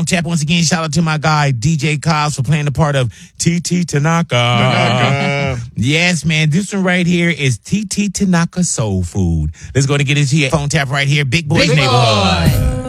tap once again. Shout out to my guy DJ Cobbs for playing the part of TT Tanaka. Yes, man. This one right here is TT Tanaka Soul Food. Let's go to get into your phone tap right here. Big Boy's Neighborhood.